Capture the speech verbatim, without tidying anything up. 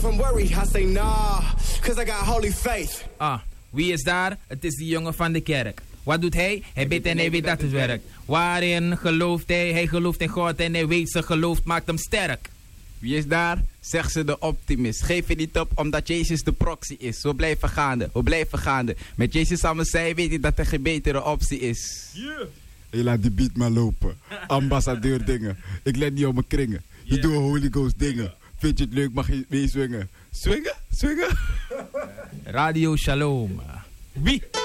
From worry, I say nah, cause I got holy faith. Ah, wie is daar? Het is die jongen van de kerk. Wat doet hij? Hij bidt en hij weet dat het werkt. Waarin gelooft hij? Hij gelooft in God en hij weet zijn geloof maakt hem sterk. Wie is daar? Zegt ze de optimist. Geef je niet op omdat Jezus de proxy is. We blijven gaande, we blijven gaande. Met Jezus samen zij weet ik dat er geen betere optie is. Yeah. Hey, laat die beat maar lopen. Ambassadeur dingen. Ik let niet op mijn kringen. Je yeah. doet Holy Ghost dingen. Vind je het leuk, mag je mee swingen. Swingen? Swingen? Radio Shalom. Wie?